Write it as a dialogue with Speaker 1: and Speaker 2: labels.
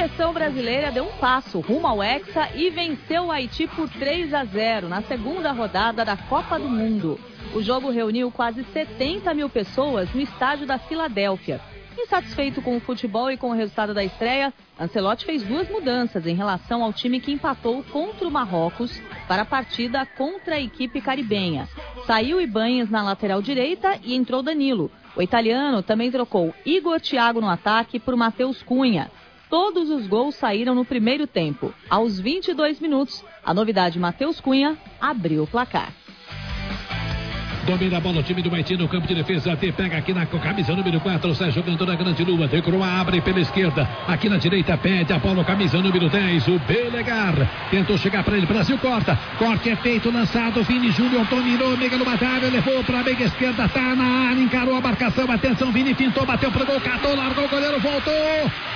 Speaker 1: seleção brasileira deu um passo rumo ao Hexa e venceu o Haiti por 3-0 na segunda rodada da Copa do Mundo. O jogo reuniu quase 70 mil pessoas no estádio da Filadélfia. Insatisfeito com o futebol e com o resultado da estreia, Ancelotti fez 2 mudanças em relação ao time que empatou contra o Marrocos para a partida contra a equipe caribenha. Saiu Ibáñez na lateral direita e entrou Danilo. O italiano também trocou Igor Thiago no ataque por Matheus Cunha. Todos os gols saíram no primeiro tempo. Aos 22 minutos, a novidade Matheus Cunha abriu o placar.
Speaker 2: Domina a bola o time do Haiti no campo de defesa. Pega aqui na camisa número 4. Sai jogando na grande lua. De Croix abre pela esquerda. Aqui na direita pede a bola. Camisa número 10. O Belegar. Tentou chegar para ele. Brasil corta. Corte é feito. Lançado. Vini Júnior dominou. Miguel Batalha. Levou para a meia esquerda. Tá na área. Encarou a marcação. Atenção. Vini pintou. Bateu pro gol. Catou. Largou o goleiro. Voltou.